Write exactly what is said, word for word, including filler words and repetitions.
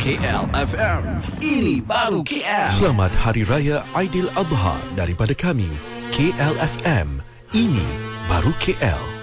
K L F M. Ini baru K L. Selamat Hari Raya Aidil Adha daripada kami, K L F M. Ini baru K L.